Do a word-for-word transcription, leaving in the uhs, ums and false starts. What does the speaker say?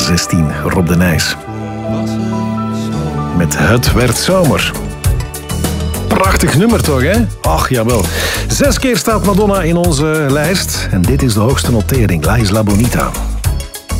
zestien, Rob de Nijs. Met Het werd zomer. Prachtig nummer toch, hè? Ach, jawel. Zes keer staat Madonna in onze lijst. En dit is de hoogste notering, La Isla Bonita.